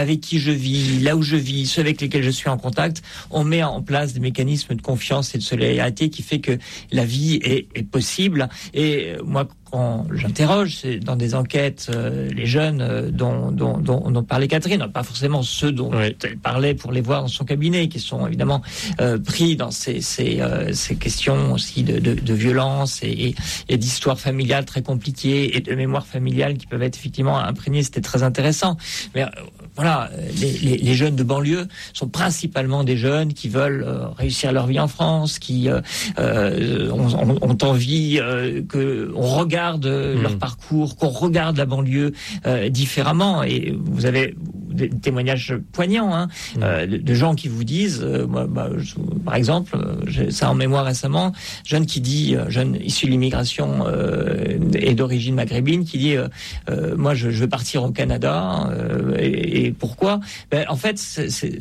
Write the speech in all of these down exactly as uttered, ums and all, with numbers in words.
avec qui je vis, là où je vis, ceux avec lesquels je suis en contact, on met en place des mécanismes de confiance et de solidarité qui fait que la vie est, est possible. Et moi, quand j'interroge c'est dans des enquêtes euh, les jeunes euh, dont, dont, dont, dont parlait Catherine, pas forcément ceux dont oui. elle parlait pour les voir dans son cabinet, qui sont évidemment euh, pris dans ces, ces, euh, ces questions aussi de, de, de violence et, et, et d'histoires familiales très compliquées et de mémoire familiale qui peuvent être effectivement imprégnées. C'était très intéressant. Mais euh, voilà, les, les, les jeunes de banlieue sont principalement des jeunes qui veulent euh, réussir leur vie en France, qui euh, euh, ont, ont, ont envie euh, que on regarde euh, mmh. leur parcours, qu'on regarde la banlieue euh, différemment. Et vous avez des témoignages poignants hein, mmh. euh, de, de gens qui vous disent, euh, moi, bah, je, par exemple, j'ai ça en mémoire récemment, jeune qui dit, euh, jeune issu de l'immigration euh, et d'origine maghrébine, qui dit, euh, euh, moi je, je veux partir au Canada. Euh, et, et pourquoi ? Ben, en fait, c'est, c'est...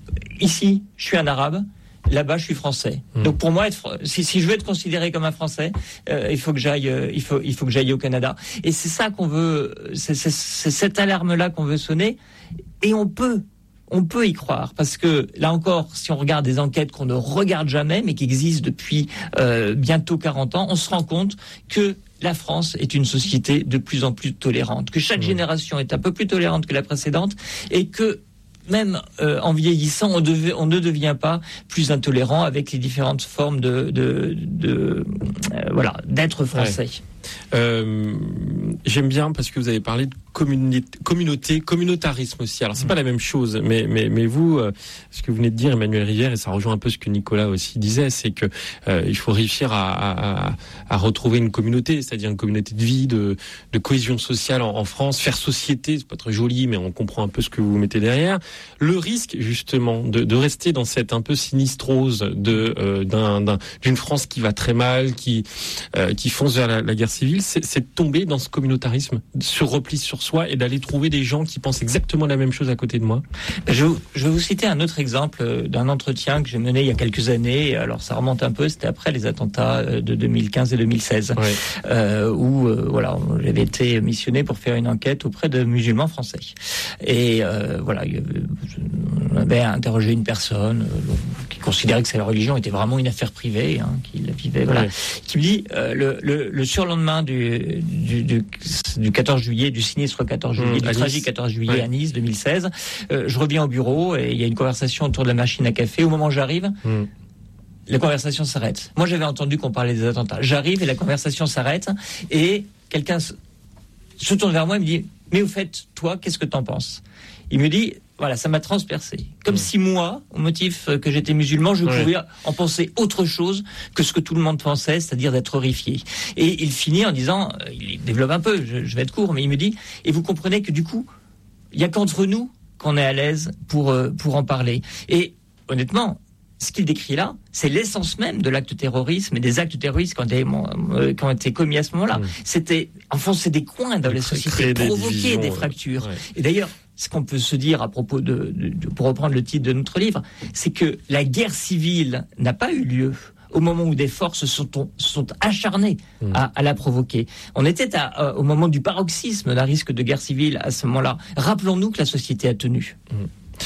ici, je suis un arabe. Là-bas, je suis français. Mmh. Donc pour moi, être, si, si je veux être considéré comme un Français, euh, il faut que j'aille, euh, il faut, il faut que j'aille au Canada. Et c'est ça qu'on veut, c'est, c'est, c'est cette alarme-là qu'on veut sonner. Et on peut, on peut y croire, parce que là encore, si on regarde des enquêtes qu'on ne regarde jamais, mais qui existent depuis euh, bientôt quarante ans, on se rend compte que la France est une société de plus en plus tolérante, que chaque mmh. génération est un peu plus tolérante que la précédente, et que même euh, en vieillissant, on, devait, on ne devient pas plus intolérant avec les différentes formes de, de, de euh, voilà, d'être français. Ouais. Euh, j'aime bien parce que vous avez parlé de communauté, communauté communautarisme aussi. Alors c'est mmh. pas la même chose, mais mais mais vous, euh, ce que vous venez de dire, Emmanuelle Rivière, et ça rejoint un peu ce que Nicolas aussi disait, c'est que euh, il faut réussir à, à, à retrouver une communauté, c'est-à-dire une communauté de vie, de, de cohésion sociale en, en France, faire société. C'est pas très joli, mais on comprend un peu ce que vous mettez derrière. Le risque justement de, de rester dans cette un peu sinistrose de euh, d'un, d'un d'une France qui va très mal, qui euh, qui fonce vers la, la guerre civile, c'est, c'est de tomber dans ce communautarisme, ce repli sur soi et d'aller trouver des gens qui pensent exactement la même chose à côté de moi. Je, je vais vous citer un autre exemple d'un entretien que j'ai mené il y a quelques années. Alors ça remonte un peu, c'était après les attentats de deux mille quinze et deux mille seize, ouais. euh, où euh, voilà, j'avais été missionné pour faire une enquête auprès de musulmans français. Et euh, voilà, on avait interrogé une personne euh, qui considérait que sa religion était vraiment une affaire privée, hein, qui la vivait, voilà, ouais. qui me dit euh, le, le, le surlendemain du, du, du, du quatorze juillet, du sinistre quatorze juillet, mmh, du tragique quatorze juillet ouais. à Nice deux mille seize, euh, je reviens au bureau et il y a une conversation autour de la machine à café. Au moment où j'arrive, mmh. la conversation s'arrête. Moi, j'avais entendu qu'on parlait des attentats. J'arrive et la conversation s'arrête et quelqu'un se, se tourne vers moi et me dit « Mais au fait, toi, qu'est-ce que t'en penses ?» Il me dit « Voilà, ça m'a transpercé. » Comme mmh. si moi, au motif que j'étais musulman, je ouais. pouvais en penser autre chose que ce que tout le monde pensait, c'est-à-dire d'être horrifié. Et il finit en disant, il développe un peu, je, je vais être court, mais il me dit « Et vous comprenez que du coup, il n'y a qu'entre nous qu'on est à l'aise pour, euh, pour en parler. » Et honnêtement, ce qu'il décrit là, c'est l'essence même de l'acte terrorisme et des actes terroristes qui ont été, euh, qui ont été commis à ce moment-là. Mmh. C'était enfoncer des coins dans les sociétés, provoquer des, des fractures. Ouais. Et d'ailleurs, ce qu'on peut se dire à propos de, de, de, pour reprendre le titre de notre livre, c'est que la guerre civile n'a pas eu lieu au moment où des forces sont, sont acharnées mmh. à, à la provoquer. On était à, à, au moment du paroxysme d'un risque de guerre civile à ce moment-là. Rappelons-nous que la société a tenu. Mmh.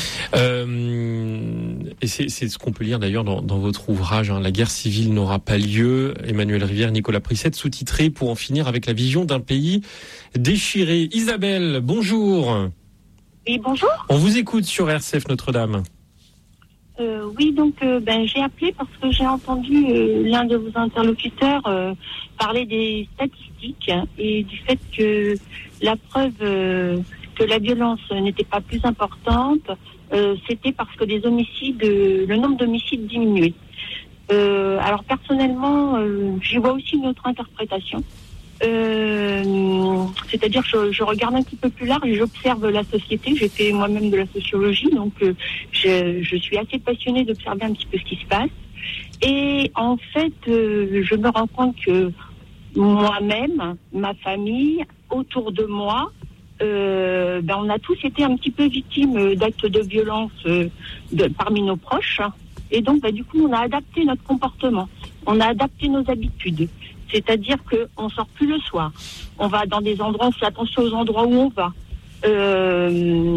Euh, et c'est, c'est ce qu'on peut lire d'ailleurs dans, dans votre ouvrage, hein, La guerre civile n'aura pas lieu, Emmanuelle Rivière, Nicolas Prissette, sous-titré Pour en finir avec la vision d'un pays déchiré. Isabelle, bonjour. Oui, bonjour. On vous écoute sur R C F Notre-Dame. Euh, oui, donc euh, ben, j'ai appelé parce que j'ai entendu euh, l'un de vos interlocuteurs euh, parler des statistiques hein, et du fait que la preuve euh, que la violence n'était pas plus importante, euh, c'était parce que les homicides, euh, le nombre d'homicides diminuait. Euh, alors personnellement, euh, j'y vois aussi une autre interprétation. Euh, c'est-à-dire que je, je regarde un petit peu plus large et j'observe la société. J'ai fait moi-même de la sociologie, donc euh, je, je suis assez passionnée d'observer un petit peu ce qui se passe. Et en fait, euh, je me rends compte que moi-même, ma famille, autour de moi, euh, ben on a tous été un petit peu victimes d'actes de violence euh, de, parmi nos proches. Et donc, ben, du coup, on a adapté notre comportement, on a adapté nos habitudes. C'est-à-dire qu'on ne sort plus le soir. On va dans des endroits, on fait attention aux endroits où on va. Euh,